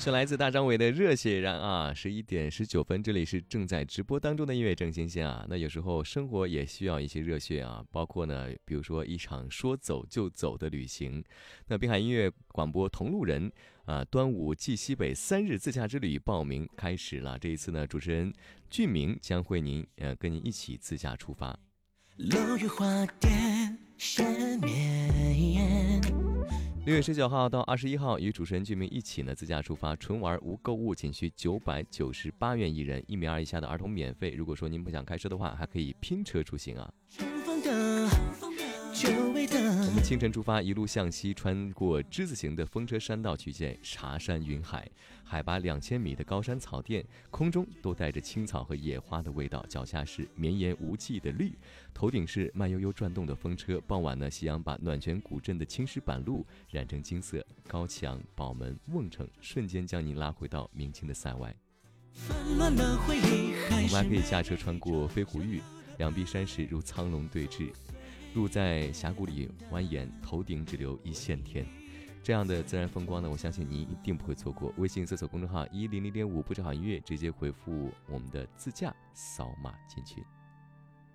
是来自大张伟的热血燃啊！11点19分，这里是正在直播当中的音乐正新鲜啊。那有时候生活也需要一些热血啊，包括呢，比如说一场说走就走的旅行。那滨海音乐广播同路人端午记西北3日自驾之旅报名开始了。这一次呢，主持人俊明将会跟您一起自驾出发。 落雨花店失眠。 6月19号到21号，与主持人俊明一起呢自驾出发，纯玩无购物，仅需998元一人，1米2以下的儿童免费。如果说您不想开车的话，还可以拼车出行啊。我们清晨出发，一路向西，穿过之字形的风车山道，去见茶山云海，海拔2000米的高山草甸，空中都带着青草和野花的味道，脚下是绵延无际的绿，头顶是慢悠悠转动的风车。傍晚呢，夕阳把暖泉古镇的青石板路染成金色，高墙、宝门、瓮城瞬间将您拉回到明清的塞外。我们还可以驾车穿过飞狐峪，两壁山石如苍龙对峙，路在峡谷里蜿蜒，头顶只留一线天。这样的自然风光呢，我相信您一定不会错过。微信搜索公众号100.5不止好音乐，直接回复我们的自驾，扫码进群。